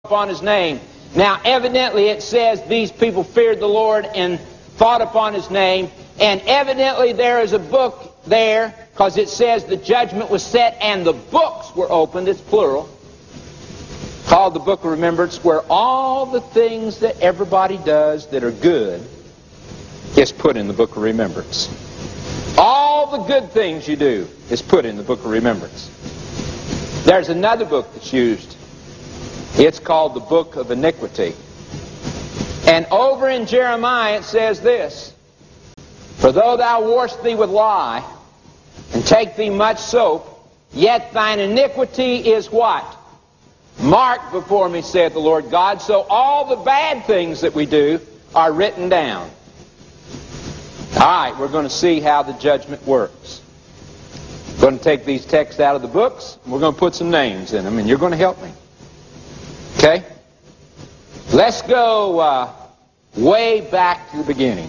upon his name. Now, evidently it says these people feared the Lord and thought upon his name. And evidently there is a book there, because it says the judgment was set and the books were opened. It's plural. Called the Book of Remembrance, where all the things that everybody does that are good is put in the Book of Remembrance. All the good things you do is put in the Book of Remembrance. There's another book that's used. It's called the Book of Iniquity. And over in Jeremiah it says this: For though thou warst thee with lye, and take thee much soap, yet thine iniquity is what? Marked before me, saith the Lord God. So all the bad things that we do are written down. All right, we're going to see how the judgment works. We're going to take these texts out of the books, and we're going to put some names in them, and you're going to help me. Okay? Let's go way back to the beginning.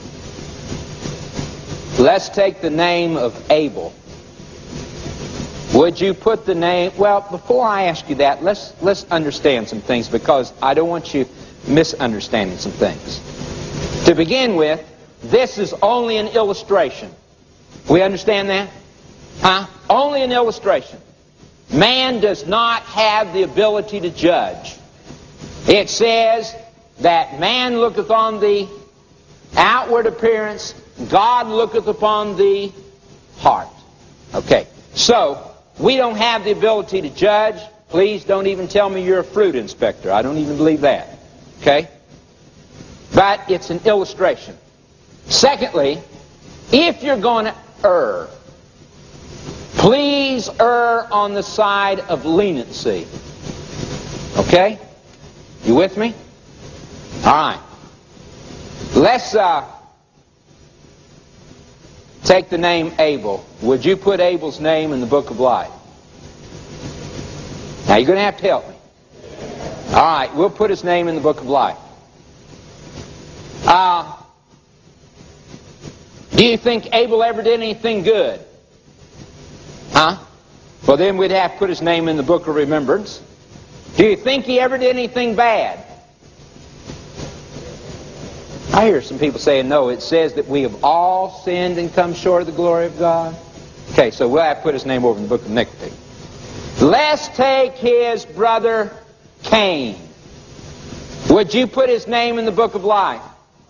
Let's take the name of Abel. Would you put the name... Well, before I ask you that, let's understand some things, because I don't want you misunderstanding some things. To begin with, this is only an illustration. We understand that? Huh? Only an illustration. Man does not have the ability to judge. It says that man looketh on the outward appearance, God looketh upon the heart. Okay, so we don't have the ability to judge. Please don't even tell me you're a fruit inspector. I don't even believe that. Okay? But it's an illustration. Secondly, if you're going to err, please err on the side of leniency. Okay? You with me? All right. Let's take the name Abel. Would you put Abel's name in the book of life? Now you're going to have to help me. All right, we'll put his name in the book of life. Do you think Abel ever did anything good? Huh? Well, then we'd have to put his name in the book of remembrance. Do you think he ever did anything bad? I hear some people saying, no, it says that we have all sinned and come short of the glory of God. Okay, so we'll have to put his name over in the book of iniquity. Let's take his brother Cain. Would you put his name in the book of life?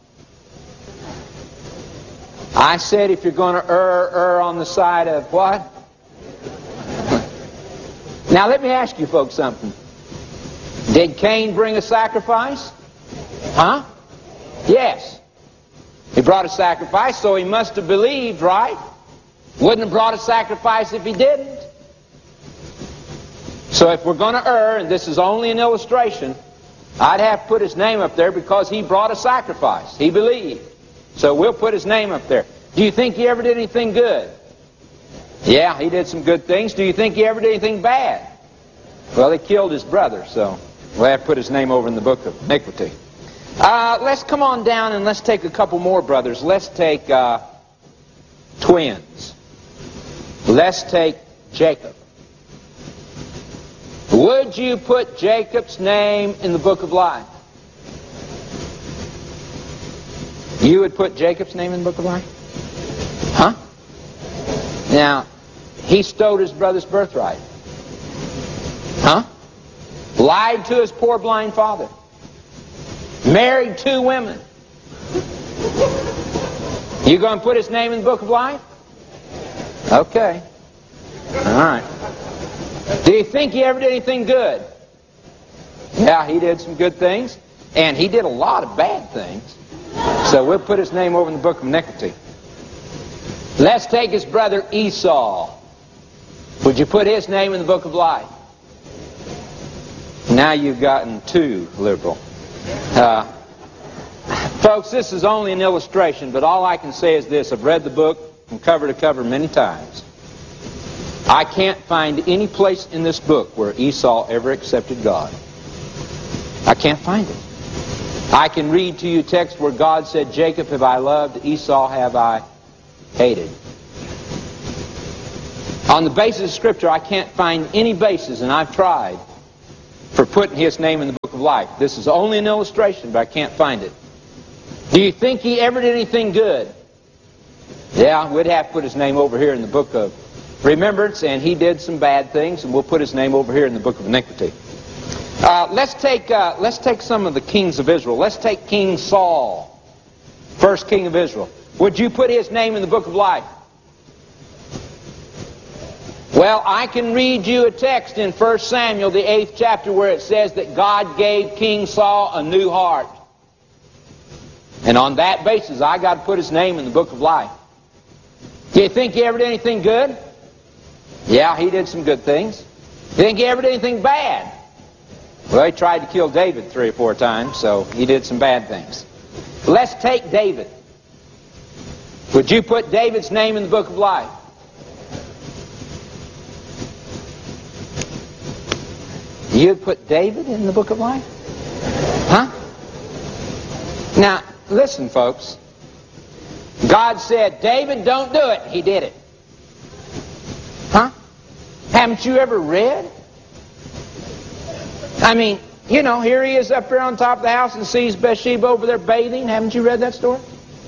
I said if you're going to err on the side of what? Now let me ask you folks something. Did Cain bring a sacrifice? Huh? Yes. He brought a sacrifice, so he must have believed, right? Wouldn't have brought a sacrifice if he didn't. So if we're going to err, and this is only an illustration, I'd have to put his name up there because he brought a sacrifice. He believed. So we'll put his name up there. Do you think he ever did anything good? Yeah, he did some good things. Do you think he ever did anything bad? Well, he killed his brother, so we'll have to put his name over in the book of iniquity. Let's come on down and let's take a couple more brothers. Let's take twins. Let's take Jacob. Would you put Jacob's name in the book of life? You would put Jacob's name in the book of life? Huh? Now, he stole his brother's birthright. Huh? Lied to his poor blind father. Married 2 women. You going to put his name in the book of life? Okay. All right. Do you think he ever did anything good? Yeah, he did some good things. And he did a lot of bad things. So we'll put his name over in the book of iniquity. Let's take his brother Esau. Would you put his name in the book of life? Now you've gotten too liberal. Folks, this is only an illustration, but all I can say is this. I've read the book from cover to cover many times. I can't find any place in this book where Esau ever accepted God. I can't find it. I can read to you text where God said, Jacob have I loved, Esau have I hated. On the basis of Scripture, I can't find any basis, and I've tried, for putting his name in the book of life. This is only an illustration, but I can't find it. Do you think he ever did anything good? Yeah, we'd have to put his name over here in the book of remembrance, and he did some bad things, and we'll put his name over here in the book of iniquity. Let's take some of the kings of Israel. Let's take King Saul, first king of Israel. Would you put his name in the book of life? Well, I can read you a text in 1 Samuel, the 8th chapter, where it says that God gave King Saul a new heart. And on that basis, I got to put his name in the book of life. Do you think he ever did anything good? Yeah, he did some good things. Do you think he ever did anything bad? Well, he tried to kill David 3 or 4 times, so he did some bad things. Let's take David. Would you put David's name in the book of life? You'd put David in the book of life? Huh? Now, listen, folks. God said, David, don't do it. He did it. Huh? Haven't you ever read? I mean, you know, here he is up there on top of the house and sees Bathsheba over there bathing. Haven't you read that story?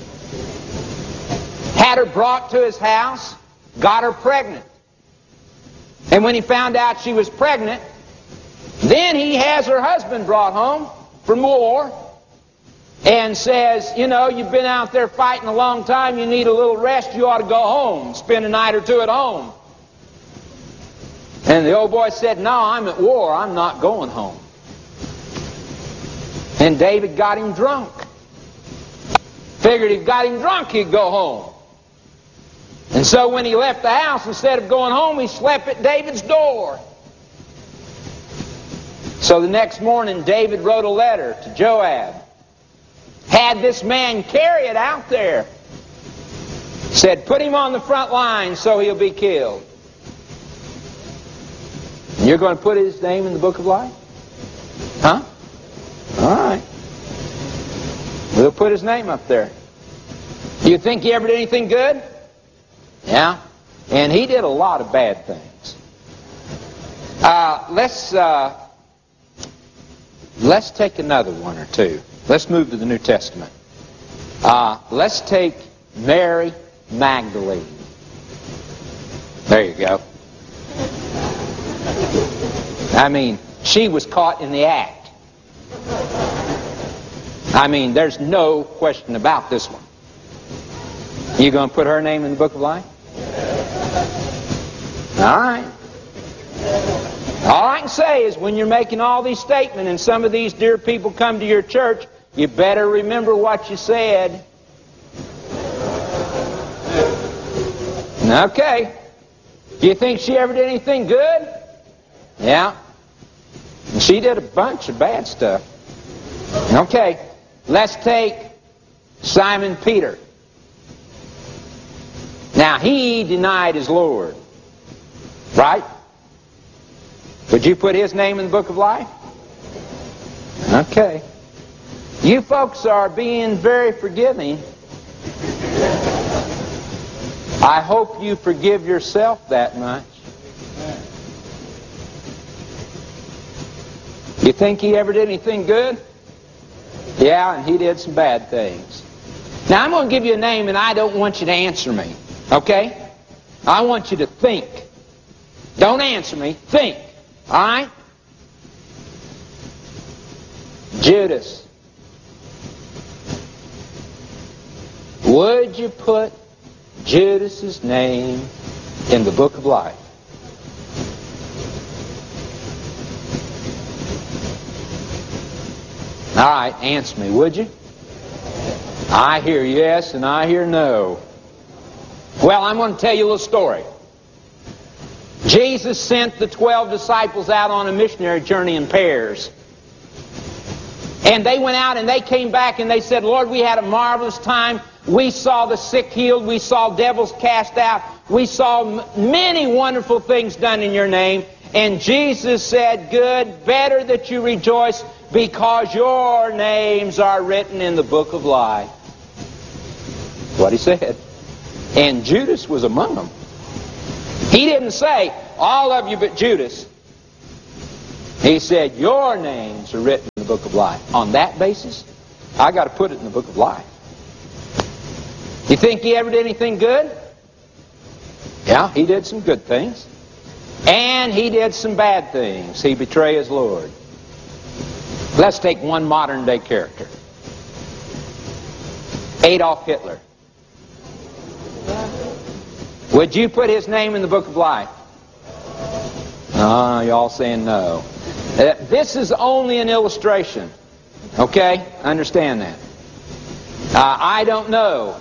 Had her brought to his house, got her pregnant. And when he found out she was pregnant, then he has her husband brought home from war and says, you know, you've been out there fighting a long time, you need a little rest, you ought to go home, spend a night or two at home. And the old boy said, no, I'm at war, I'm not going home. And David got him drunk. Figured if he got him drunk, he'd go home. And so when he left the house, instead of going home, he slept at David's door. So the next morning, David wrote a letter to Joab. Had this man carry it out there. Said, put him on the front line so he'll be killed. And you're going to put his name in the book of life? Huh? All right. We'll put his name up there. Do you think he ever did anything good? Yeah. And he did a lot of bad things. Let's take another one or two. Let's move to the New Testament. Let's take Mary Magdalene. There you go. I mean, she was caught in the act. I mean, there's no question about this one. You going to put her name in the book of life? All right. All I can say is when you're making all these statements and some of these dear people come to your church, you better remember what you said. Okay. Do you think she ever did anything good? Yeah. And she did a bunch of bad stuff. Okay. Let's take Simon Peter. Now, he denied his Lord. Right? Would you put his name in the book of life? Okay. You folks are being very forgiving. I hope you forgive yourself that much. You think he ever did anything good? Yeah, and he did some bad things. Now, I'm going to give you a name, and I don't want you to answer me. Okay? I want you to think. Don't answer me. Think. All right? Judas. Would you put Judas's name in the book of life? All right, answer me, would you? I hear yes and I hear no. Well, I'm going to tell you a little story. Jesus sent the 12 disciples out on a missionary journey in pairs. And they went out and they came back and they said, Lord, we had a marvelous time. We saw the sick healed. We saw devils cast out. We saw many wonderful things done in your name. And Jesus said, good, better that you rejoice because your names are written in the book of life. That's what he said. And Judas was among them. He didn't say, all of you but Judas. He said, your names are written in the book of life. On that basis, I got to put it in the book of life. You think he ever did anything good? Yeah, he did some good things. And he did some bad things. He betrayed his Lord. Let's take one modern day character. Adolf Hitler. Would you put his name in the book of life? Y'all saying no. This is only an illustration. Okay? Understand that. I don't know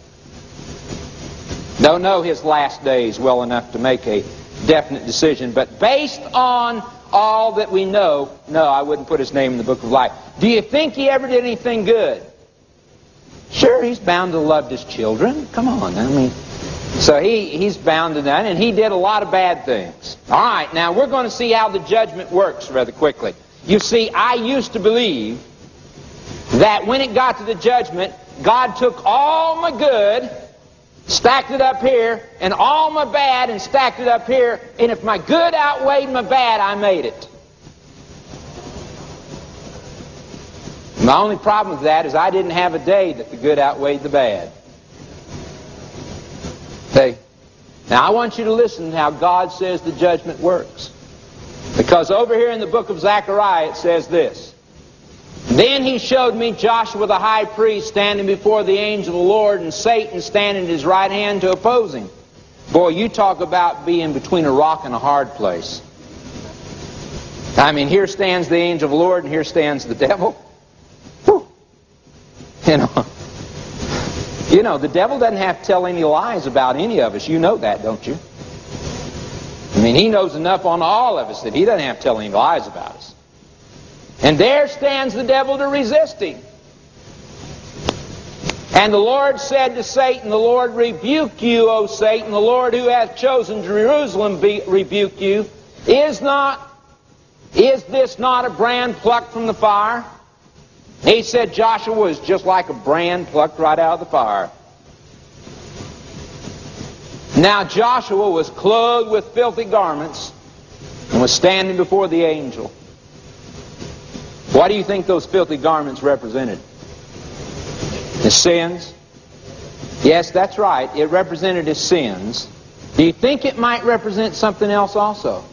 his last days well enough to make a definite decision. But based on all that we know, no, I wouldn't put his name in the book of life. Do you think he ever did anything good? Sure, he's bound to love his children. Come on, I mean... So he's bound to that, and he did a lot of bad things. All right, now we're going to see how the judgment works rather quickly. You see, I used to believe that when it got to the judgment, God took all my good, stacked it up here, and all my bad and stacked it up here, and if my good outweighed my bad, I made it. My only problem with that is I didn't have a day that the good outweighed the bad. Okay. Now I want you to listen to how God says the judgment works. Because over here in the book of Zechariah it says this. Then he showed me Joshua the high priest standing before the angel of the Lord, and Satan standing at his right hand to oppose him. Boy, you talk about being between a rock and a hard place. I mean, here stands the angel of the Lord and here stands the devil. Whew. You know, the devil doesn't have to tell any lies about any of us. You know that, don't you? I mean, he knows enough on all of us that he doesn't have to tell any lies about us. And there stands the devil to resist him. And the Lord said to Satan, the Lord rebuke you, O Satan, the Lord who hath chosen Jerusalem rebuke you. Is this not a brand plucked from the fire? He said Joshua was just like a brand plucked right out of the fire. Now Joshua was clothed with filthy garments and was standing before the angel. What do you think those filthy garments represented? His sins? Yes, that's right. It represented his sins. Do you think it might represent something else also?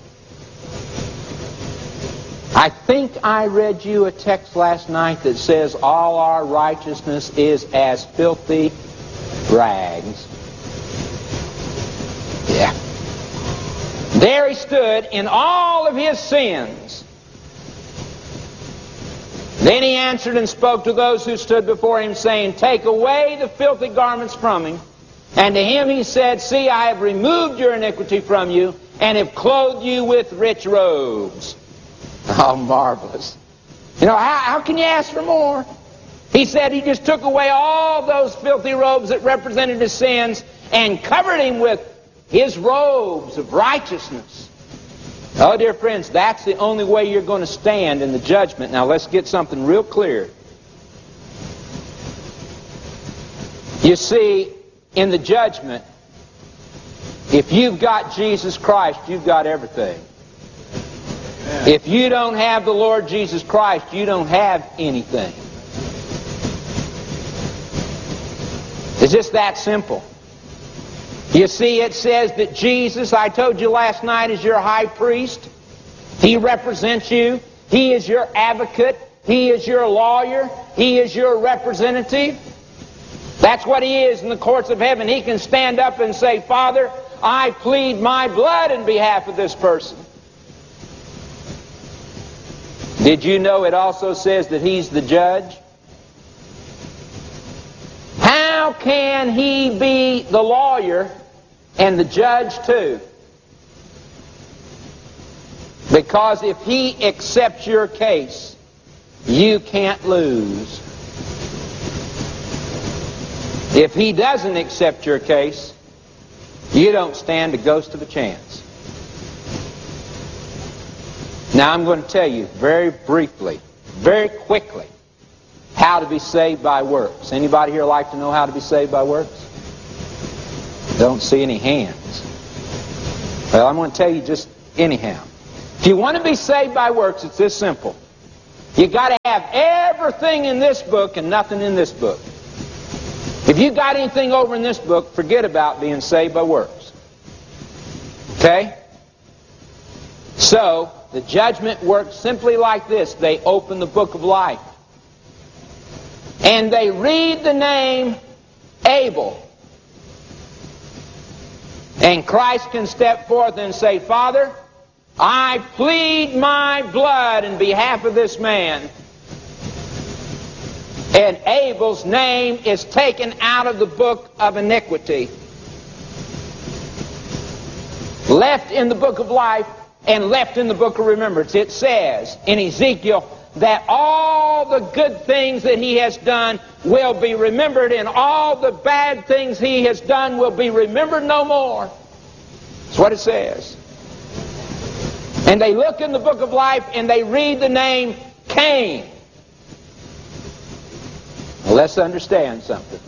I think I read you a text last night that says all our righteousness is as filthy rags. Yeah. There he stood in all of his sins. Then he answered and spoke to those who stood before him, saying, take away the filthy garments from him. And to him he said, see, I have removed your iniquity from you, and have clothed you with rich robes. Oh, marvelous. You know, how can you ask for more? He said he just took away all those filthy robes that represented his sins and covered him with his robes of righteousness. Oh, dear friends, that's the only way you're going to stand in the judgment. Now, let's get something real clear. You see, in the judgment, if you've got Jesus Christ, you've got everything. If you don't have the Lord Jesus Christ, you don't have anything. It's just that simple. You see, it says that Jesus, I told you last night, is your high priest. He represents you. He is your advocate. He is your lawyer. He is your representative. That's what he is in the courts of heaven. He can stand up and say, Father, I plead my blood in behalf of this person. Did you know it also says that he's the judge? How can he be the lawyer and the judge too? Because if he accepts your case, you can't lose. If he doesn't accept your case, you don't stand a ghost of a chance. Now I'm going to tell you very briefly, very quickly, how to be saved by works. Anybody here like to know how to be saved by works? Don't see any hands. Well, I'm going to tell you just anyhow. If you want to be saved by works, it's this simple. You got to have everything in this book and nothing in this book. If you got anything over in this book, forget about being saved by works. Okay? So, the judgment works simply like this. They open the book of life. And they read the name Abel. And Christ can step forth and say, Father, I plead my blood in behalf of this man. And Abel's name is taken out of the book of iniquity, left in the book of life, and left in the book of remembrance. It says in Ezekiel that all the good things that he has done will be remembered, and all the bad things he has done will be remembered no more. That's what it says. And they look in the book of life and they read the name Cain. Well, let's understand something.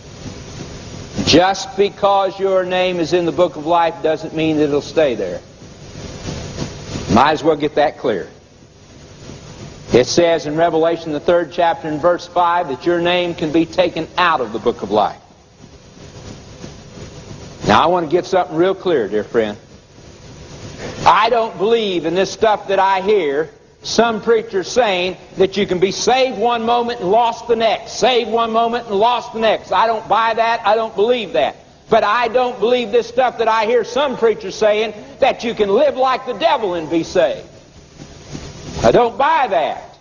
Just because your name is in the book of life doesn't mean that it'll stay there. Might as well get that clear. It says in Revelation, the 3rd chapter and verse 5, that your name can be taken out of the book of life. Now, I want to get something real clear, dear friend. I don't believe in this stuff that I hear some preachers saying that you can be saved one moment and lost the next. Saved one moment and lost the next. I don't buy that. I don't believe that. But I don't believe this stuff that I hear some preachers saying, that you can live like the devil and be saved. I don't buy that.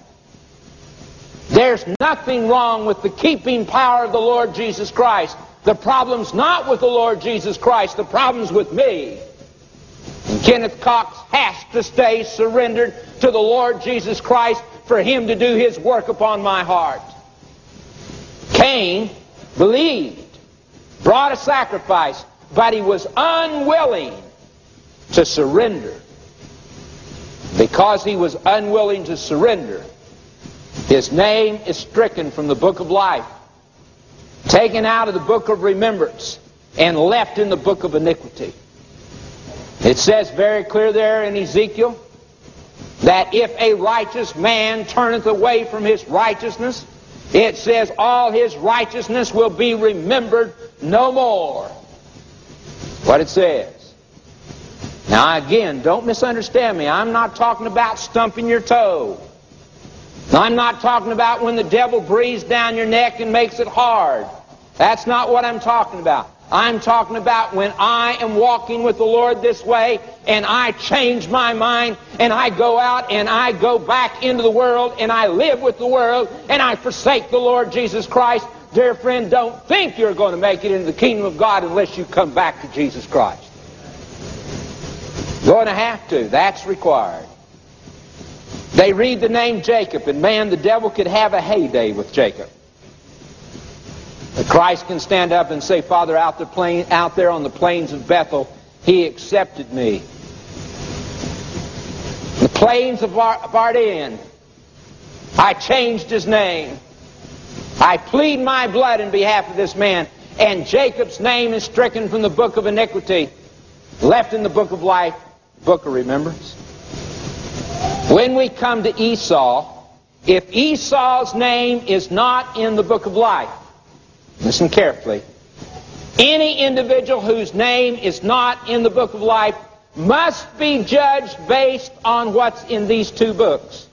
There's nothing wrong with the keeping power of the Lord Jesus Christ. The problem's not with the Lord Jesus Christ. The problem's with me. And Kenneth Cox has to stay surrendered to the Lord Jesus Christ for Him to do His work upon my heart. Cain believed, brought a sacrifice, but he was unwilling to surrender. Because he was unwilling to surrender, his name is stricken from the book of life, taken out of the book of remembrance, and left in the book of iniquity. It says very clear there in Ezekiel that if a righteous man turneth away from his righteousness, it says all his righteousness will be remembered no more. What it says. Now again, don't misunderstand me. I'm not talking about stumping your toe. I'm not talking about when the devil breathes down your neck and makes it hard. That's not what I'm talking about. I'm talking about when I am walking with the Lord this way and I change my mind and I go out and I go back into the world and I live with the world and I forsake the Lord Jesus Christ. Dear friend, don't think you're going to make it into the kingdom of God unless you come back to Jesus Christ. You're going to have to. That's required. They read the name Jacob, and man, the devil could have a heyday with Jacob. But Christ can stand up and say, Father, out there on the plains of Bethel, He accepted me. The plains of Arden, I changed his name. I plead my blood in behalf of this man. And Jacob's name is stricken from the book of iniquity, left in the book of life, book of remembrance. When we come to Esau, if Esau's name is not in the book of life, listen carefully, any individual whose name is not in the book of life must be judged based on what's in these two books.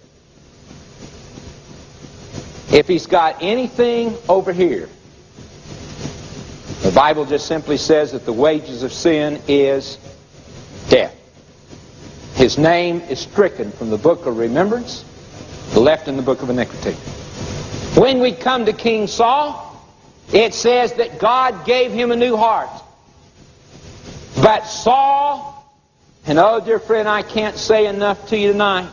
If he's got anything over here, the Bible just simply says that the wages of sin is death. His name is stricken from the book of remembrance, left in the book of iniquity. When we come to King Saul, it says that God gave him a new heart. But Saul, and oh dear friend, I can't say enough to you tonight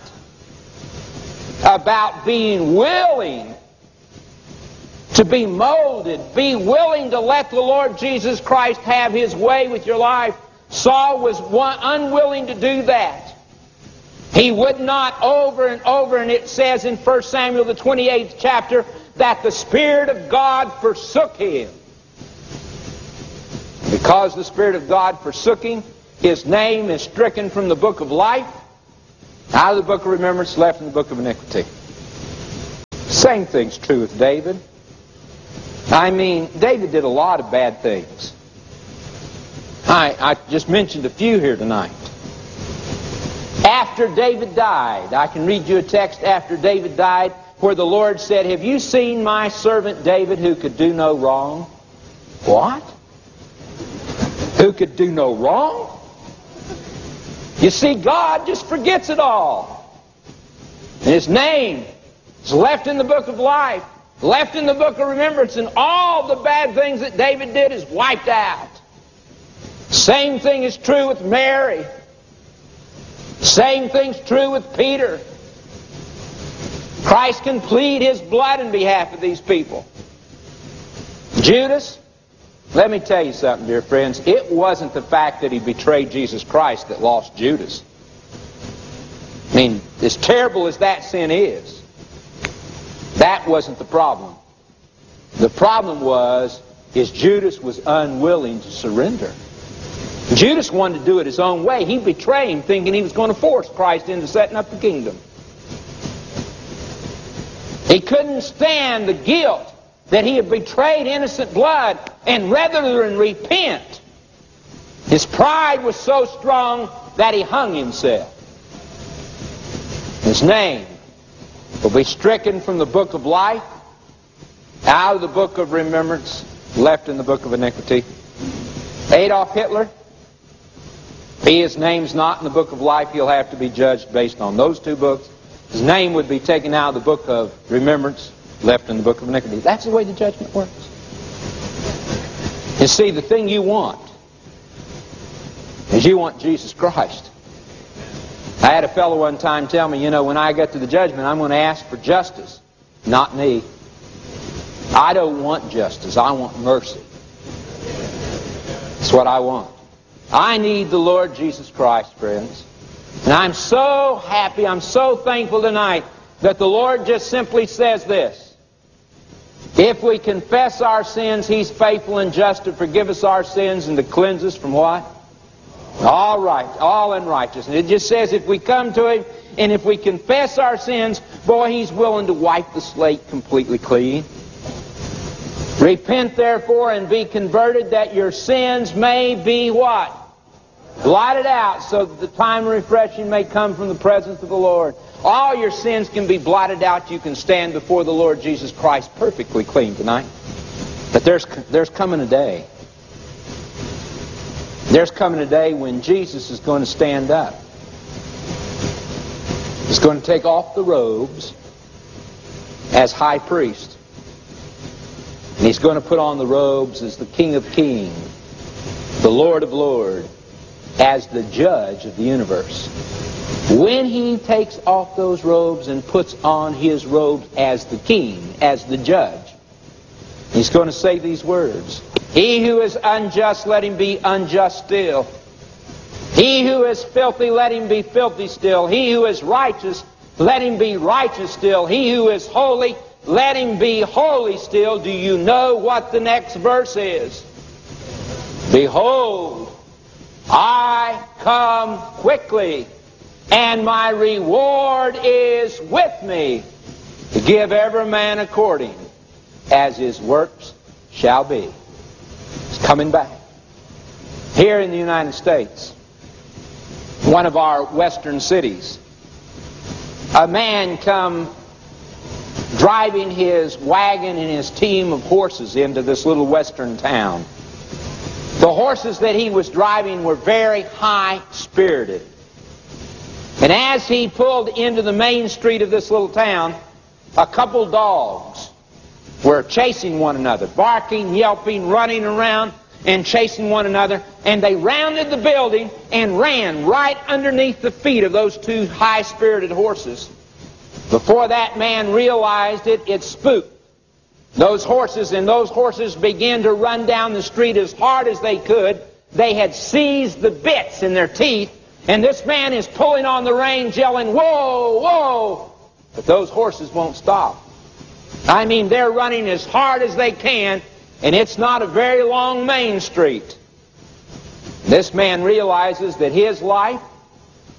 about being willing to be molded, be willing to let the Lord Jesus Christ have His way with your life. Saul was unwilling to do that. He would not over and over, and it says in 1 Samuel the 28th chapter that the Spirit of God forsook him. Because the Spirit of God forsook him, his name is stricken from the book of life, Out of the book of remembrance, left in the book of iniquity. Same thing's true with David. I mean, David did a lot of bad things. I just mentioned a few here tonight. After David died, I can read you a text after David died where the Lord said, "Have you seen my servant David who could do no wrong?" What? Who could do no wrong? You see, God just forgets it all. And His name is left in the book of life, left in the book of remembrance, and all the bad things that David did is wiped out. Same thing is true with Mary. Same thing's true with Peter. Christ can plead His blood in behalf of these people. Judas, let me tell you something, dear friends. It wasn't the fact that he betrayed Jesus Christ that lost Judas. I mean, as terrible as that sin is, that wasn't the problem. The problem is Judas was unwilling to surrender. Judas wanted to do it his own way. He betrayed Him thinking he was going to force Christ into setting up the kingdom. He couldn't stand the guilt that he had betrayed innocent blood, and rather than repent, his pride was so strong that he hung himself. His name will be stricken from the book of life, out of the book of remembrance, left in the book of iniquity. Adolf Hitler, his name's not in the book of life. He'll have to be judged based on those two books. His name would be taken out of the book of remembrance, left in the book of iniquity. That's the way the judgment works. You see, the thing you want is you want Jesus Christ. I had a fellow one time tell me, when I get to the judgment, I'm going to ask for justice, not me. I don't want justice. I want mercy. That's what I want. I need the Lord Jesus Christ, friends. And I'm so happy, I'm so thankful tonight that the Lord just simply says this: if we confess our sins, He's faithful and just to forgive us our sins and to cleanse us from what? All unrighteousness. It just says if we come to Him and if we confess our sins, boy, He's willing to wipe the slate completely clean. Repent therefore and be converted, that your sins may be what? Blotted out, so that the time of refreshing may come from the presence of the Lord. All your sins can be blotted out. You can stand before the Lord Jesus Christ perfectly clean tonight. But there's coming a day. There's coming a day when Jesus is going to stand up. He's going to take off the robes as high priest. And He's going to put on the robes as the King of Kings, the Lord of Lords, as the judge of the universe. When He takes off those robes and puts on His robes as the king, as the judge, He's going to say these words: he who is unjust, let him be unjust still. He who is filthy, let him be filthy still. He who is righteous, let him be righteous still. He who is holy, let him be holy still. Do you know what the next verse is? Behold, I come quickly, and my reward is with me, to give every man according as his works shall be. He's coming back. Here in the United States, one of our western cities, a man come driving his wagon and his team of horses into this little western town. The horses that he was driving were very high-spirited. And as he pulled into the main street of this little town, a couple dogs were chasing one another, barking, yelping, running around and chasing one another. And they rounded the building and ran right underneath the feet of those two high-spirited horses. Before that man realized it, it spooked those horses, and those horses began to run down the street as hard as they could. They had seized the bits in their teeth, and this man is pulling on the reins, yelling, "Whoa, whoa!" But those horses won't stop. I mean, they're running as hard as they can, and it's not a very long main street. This man realizes that his life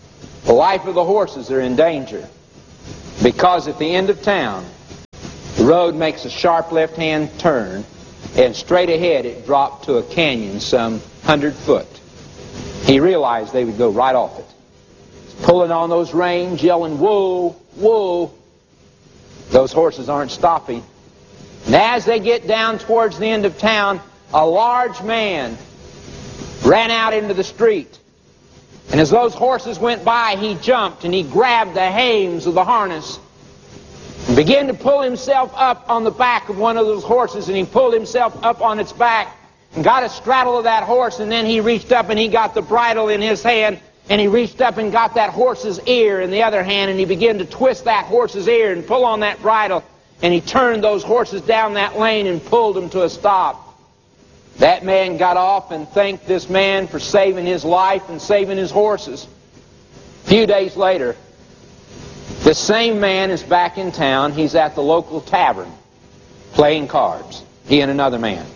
The life of the horses are in danger, because at the end of town, the road makes a sharp left-hand turn, and straight ahead it dropped to a canyon some 100 foot. He realized they would go right off it. Pulling on those reins, yelling, "Whoa, whoa." Those horses aren't stopping. And as they get down towards the end of town, a large man ran out into the street. And as those horses went by, he jumped and he grabbed the hames of the harness and began to pull himself up on the back of one of those horses, and he pulled himself up on its back and got a straddle of that horse, and then he reached up and he got the bridle in his hand, and he reached up and got that horse's ear in the other hand, and he began to twist that horse's ear and pull on that bridle, and he turned those horses down that lane and pulled them to a stop. That man got off and thanked this man for saving his life and saving his horses. A few days later, the same man is back in town. He's at the local tavern playing cards, he and another man.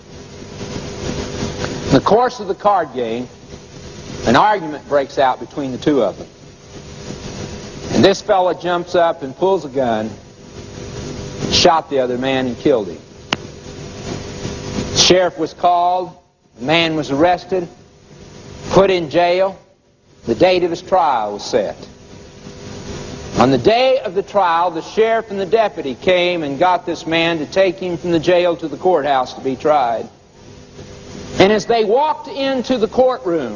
In the course of the card game, an argument breaks out between the two of them. And this fella jumps up and pulls a gun, shot the other man and killed him. The sheriff was called, the man was arrested, put in jail. The date of his trial was set. On the day of the trial, the sheriff and the deputy came and got this man to take him from the jail to the courthouse to be tried. And as they walked into the courtroom,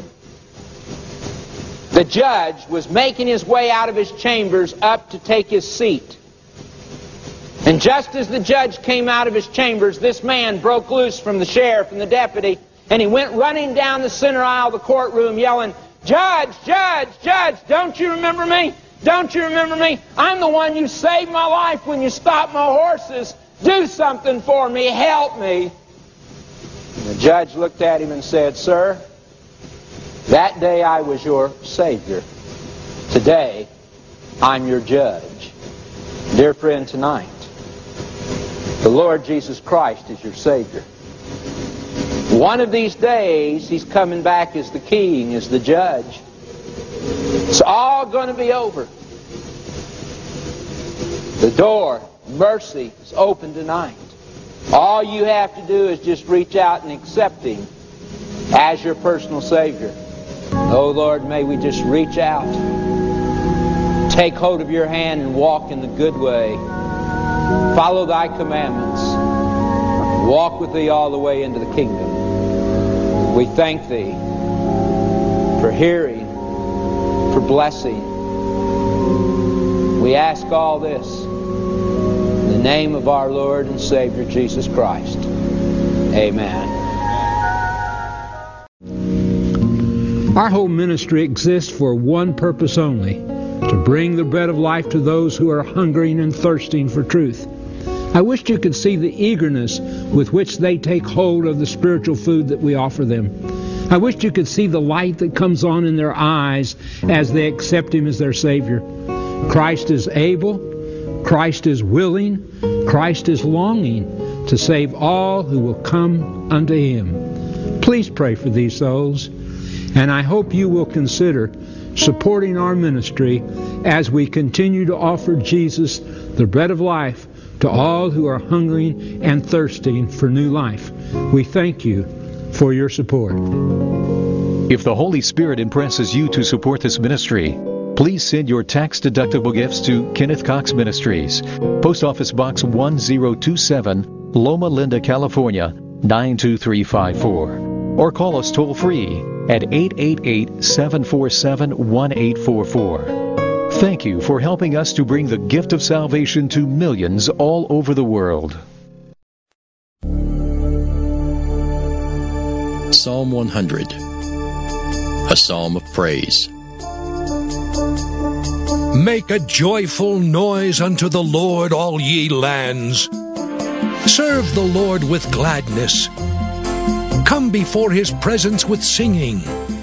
the judge was making his way out of his chambers up to take his seat. And just as the judge came out of his chambers, this man broke loose from the sheriff and the deputy, and he went running down the center aisle of the courtroom yelling, "Judge, judge, judge, don't you remember me? Don't you remember me? I'm the one you saved my life when you stopped my horses. Do something for me. Help me." And the judge looked at him and said, "Sir, that day I was your Savior. Today, I'm your judge. Dear friend, tonight, the Lord Jesus Christ is your Savior. One of these days, He's coming back as the King, as the judge. It's all going to be over. The door, mercy, is open tonight. All you have to do is just reach out and accept Him as your personal Savior. Oh Lord, may we just reach out, take hold of your hand and walk in the good way. Follow Thy commandments. Walk with Thee all the way into the kingdom. We thank Thee for hearing, for blessing. We ask all this in the name of our Lord and Savior Jesus Christ. Amen. Our whole ministry exists for one purpose only, to bring the bread of life to those who are hungering and thirsting for truth. I wished you could see the eagerness with which they take hold of the spiritual food that we offer them. I wished you could see the light that comes on in their eyes as they accept Him as their Savior. Christ is able, Christ is willing, Christ is longing to save all who will come unto Him. Please pray for these souls, and I hope you will consider supporting our ministry as we continue to offer Jesus, the bread of life, to all who are hungering and thirsting for new life. We thank you for your support. If the Holy Spirit impresses you to support this ministry, please send your tax-deductible gifts to Kenneth Cox Ministries, Post Office Box 1027, Loma Linda, California, 92354. Or call us toll-free at 888-747-1844. Thank you for helping us to bring the gift of salvation to millions all over the world. Psalm 100, a psalm of praise. Make a joyful noise unto the Lord, all ye lands. Serve the Lord with gladness. Come before His presence with singing.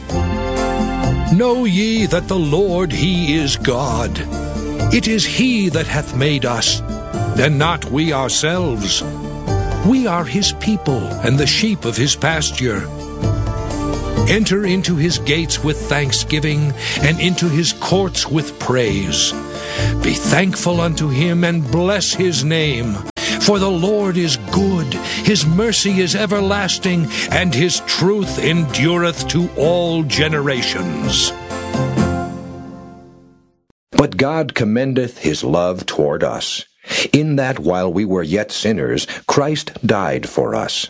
Know ye that the Lord, He is God. It is He that hath made us, and not we ourselves. We are His people, and the sheep of His pasture. Enter into his gates with thanksgiving, and into his courts with praise. Be thankful unto him, and bless his name. For the Lord is good, his mercy is everlasting, and his truth endureth to all generations. But God commendeth his love toward us, in that while we were yet sinners, Christ died for us.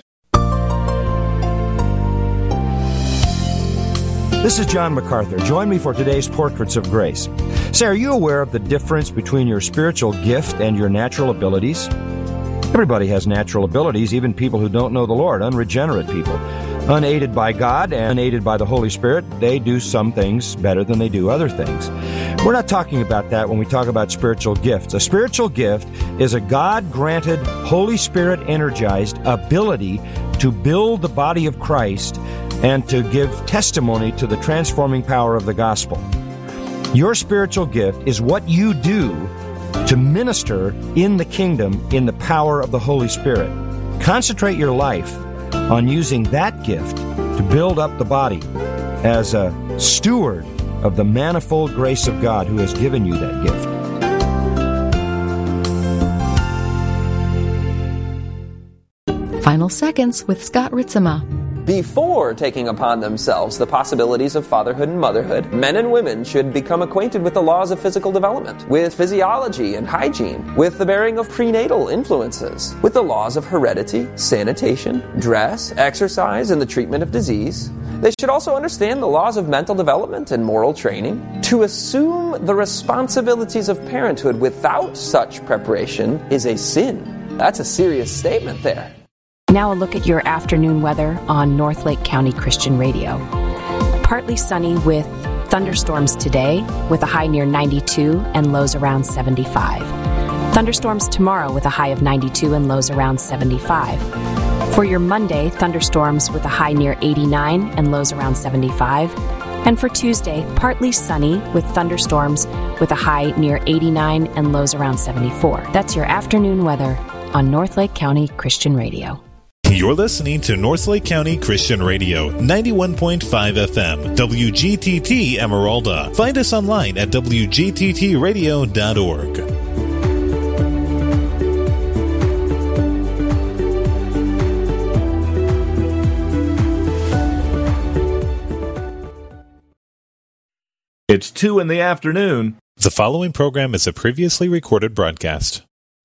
This is John MacArthur. Join me for today's Portraits of Grace. Say, are you aware of the difference between your spiritual gift and your natural abilities? Everybody has natural abilities, even people who don't know the Lord, unregenerate people. Unaided by God and unaided by the Holy Spirit, they do some things better than they do other things. We're not talking about that when we talk about spiritual gifts. A spiritual gift is a God-granted, Holy Spirit-energized ability to build the body of Christ and to give testimony to the transforming power of the gospel. Your spiritual gift is what you do to minister in the kingdom in the power of the Holy Spirit. Concentrate your life on using that gift to build up the body as a steward of the manifold grace of God who has given you that gift. Final Seconds with Scott Ritzema. Before taking upon themselves the possibilities of fatherhood and motherhood, men and women should become acquainted with the laws of physical development, with physiology and hygiene, with the bearing of prenatal influences, with the laws of heredity, sanitation, dress, exercise, and the treatment of disease. They should also understand the laws of mental development and moral training. To assume the responsibilities of parenthood without such preparation is a sin. That's a serious statement there. Now a look at your afternoon weather on North Lake County Christian Radio. Partly sunny with thunderstorms today, with a high near 92 and lows around 75. Thunderstorms tomorrow with a high of 92 and lows around 75. For your Monday, thunderstorms with a high near 89 and lows around 75. And for Tuesday, partly sunny with thunderstorms with a high near 89 and lows around 74. That's your afternoon weather on North Lake County Christian Radio. You're listening to North Lake County Christian Radio, 91.5 FM, WGTT Emeralda. Find us online at WGTTradio.org. It's 2 in the afternoon. The following program is a previously recorded broadcast.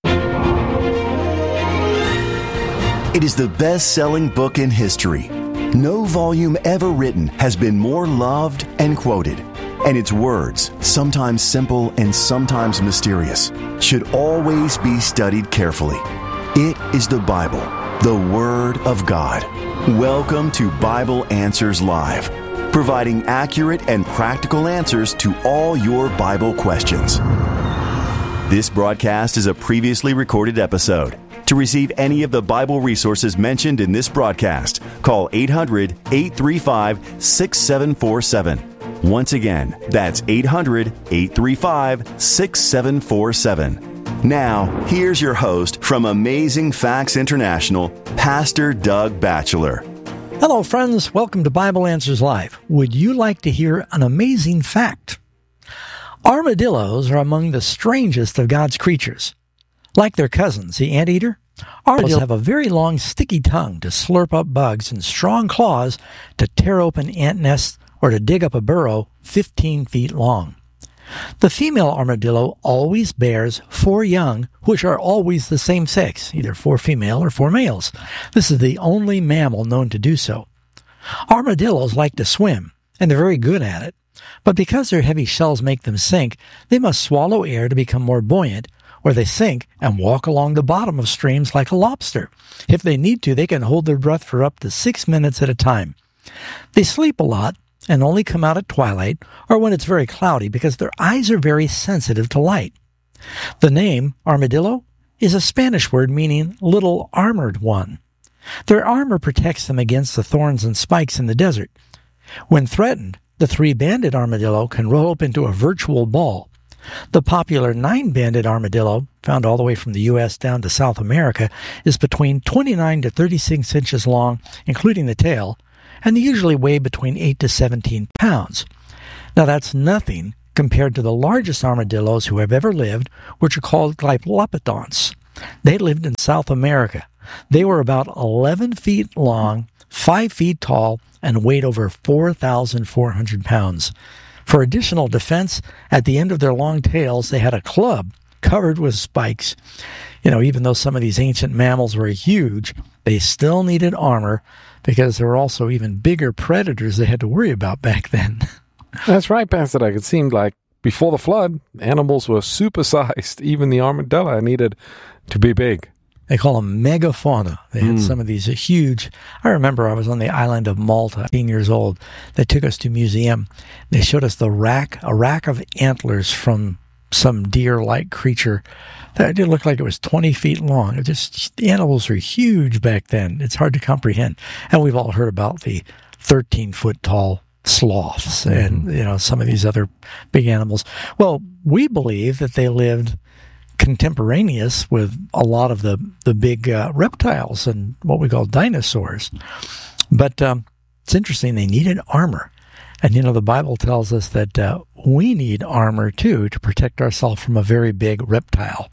It is the best-selling book in history. No volume ever written has been more loved and quoted. And its words, sometimes simple and sometimes mysterious, should always be studied carefully. It is the Bible, the Word of God. Welcome to Bible Answers Live, providing accurate and practical answers to all your Bible questions. This broadcast is a previously recorded episode. To receive any of the Bible resources mentioned in this broadcast, call 800-835-6747. Once again, that's 800-835-6747. Now, here's your host from Amazing Facts International, Pastor Doug Batchelor. Hello, friends. Welcome to Bible Answers Live. Would you like to hear an amazing fact? Armadillos are among the strangest of God's creatures. Like their cousins, the anteater, armadillos have a very long, sticky tongue to slurp up bugs and strong claws to tear open ant nests or to dig up a burrow 15 feet long. The female armadillo always bears 4 young, which are always the same sex, either 4 female or 4 males. This is the only mammal known to do so. Armadillos like to swim, and they're very good at it. But because their heavy shells make them sink, they must swallow air to become more buoyant, or they sink and walk along the bottom of streams like a lobster. If they need to, they can hold their breath for up to 6 minutes at a time. They sleep a lot and only come out at twilight or when it's very cloudy because their eyes are very sensitive to light. The name armadillo is a Spanish word meaning little armored one. Their armor protects them against the thorns and spikes in the desert. When threatened, the 3-banded armadillo can roll up into a virtual ball. The popular 9-banded armadillo, found all the way from the U.S. down to South America, is between 29 to 36 inches long, including the tail, and they usually weigh between 8 to 17 pounds. Now, that's nothing compared to the largest armadillos who have ever lived, which are called Glyptolodonts. They lived in South America. They were about 11 feet long, 5 feet tall, and weighed over 4,400 pounds. For additional defense, at the end of their long tails, they had a club covered with spikes. Even though some of these ancient mammals were huge, they still needed armor because there were also even bigger predators they had to worry about back then. That's right, Pastor Doug. It seemed like before the flood, animals were supersized. Even the armadillo needed to be big. They call them megafauna. They had some of these huge. I remember I was on the island of Malta, 18 years old. They took us to a museum. They showed us a rack of antlers from some deer-like creature that did look like it was 20 feet long. The animals were huge back then. It's hard to comprehend. And we've all heard about the 13-foot tall sloths and some of these other big animals. Well, we believe that they lived contemporaneous with a lot of the big reptiles and what we call dinosaurs. But it's interesting, they needed armor. And, the Bible tells us that we need armor, too, to protect ourselves from a very big reptile,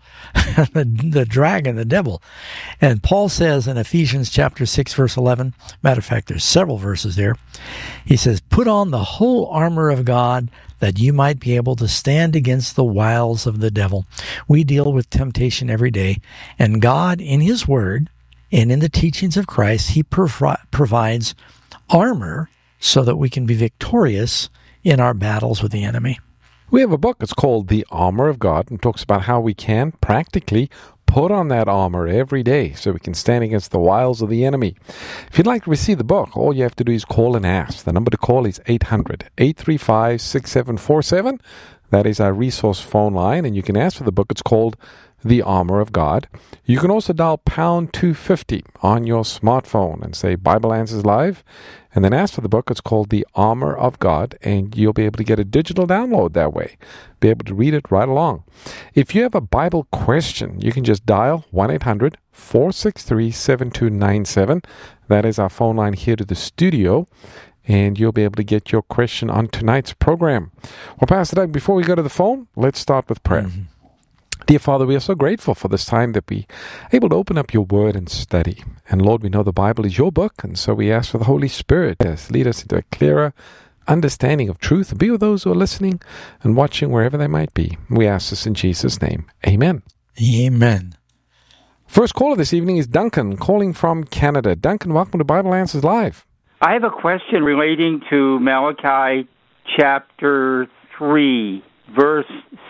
the dragon, the devil. And Paul says in Ephesians chapter 6, verse 11, matter of fact, there's several verses there. He says, "Put on the whole armor of God, that you might be able to stand against the wiles of the devil." We deal with temptation every day, and God, in His Word and in the teachings of Christ, He provides armor so that we can be victorious in our battles with the enemy. We have a book. It's called The Armor of God, and talks about how we can practically put on that armor every day so we can stand against the wiles of the enemy. If you'd like to receive the book, all you have to do is call and ask. The number to call is 800-835-6747. That is our resource phone line, and you can ask for the book. It's called The Armor of God. You can also dial pound 250 on your smartphone and say Bible Answers Live, and then ask for the book. It's called The Armor of God, and you'll be able to get a digital download that way. Be able to read it right along. If you have a Bible question, you can just dial 1-800-463-7297. That is our phone line here to the studio, and you'll be able to get your question on tonight's program. Well, Pastor Doug, before we go to the phone, let's start with prayer. Dear Father, we are so grateful for this time that we are able to open up your word and study. And Lord, we know the Bible is your book, and so we ask for the Holy Spirit to lead us into a clearer understanding of truth and be with those who are listening and watching wherever they might be. We ask this in Jesus' name. Amen. Amen. First caller this evening is Duncan, calling from Canada. Duncan, welcome to Bible Answers Live. I have a question relating to Malachi chapter 3, verse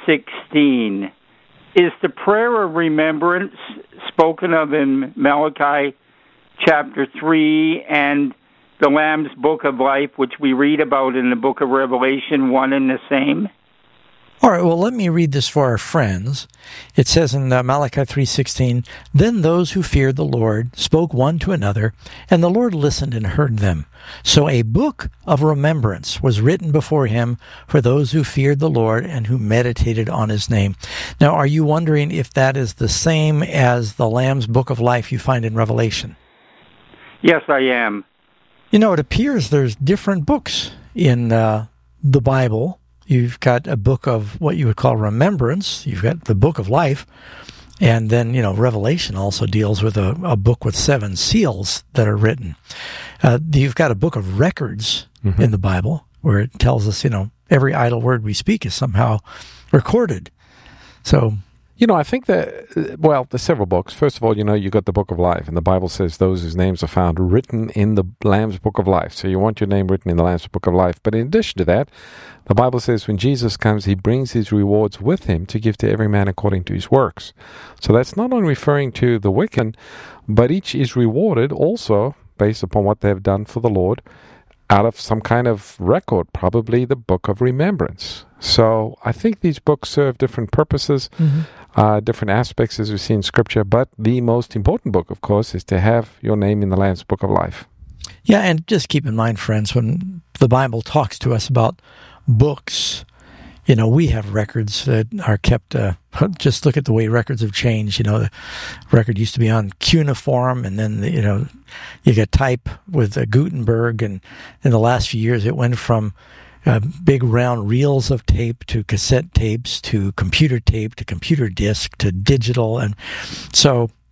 16. Is the prayer of remembrance spoken of in Malachi chapter 3 and the Lamb's Book of Life, which we read about in the book of Revelation, one and the same? All right, well, let me read this for our friends. It says in Malachi 3:16, "Then those who feared the Lord spoke one to another, and the Lord listened and heard them. So a book of remembrance was written before him for those who feared the Lord and who meditated on his name." Now, are you wondering if that is the same as the Lamb's Book of Life you find in Revelation? Yes, I am. It appears there's different books in the Bible. You've got a book of what you would call remembrance. You've got the Book of Life. And then, Revelation also deals with a book with 7 seals that are written. You've got a book of records in the Bible where it tells us, every idle word we speak is somehow recorded. So, I think that, there's several books. First of all, you got the Book of Life, and the Bible says those whose names are found written in the Lamb's Book of Life. So you want your name written in the Lamb's Book of Life. But in addition to that, the Bible says when Jesus comes, he brings his rewards with him to give to every man according to his works. So that's not only referring to the wicked, but each is rewarded also based upon what they have done for the Lord out of some kind of record, probably the Book of Remembrance. So I think these books serve different purposes, different aspects as we see in Scripture, but the most important book, of course, is to have your name in the Lamb's Book of Life. Yeah, and just keep in mind, friends, when the Bible talks to us about books, we have records that are kept just look at the way records have changed. You know, the record used to be on cuneiform, and then, you get type with Gutenberg, and in the last few years it went from big round reels of tape to cassette tapes to computer tape to computer disc to digital. And so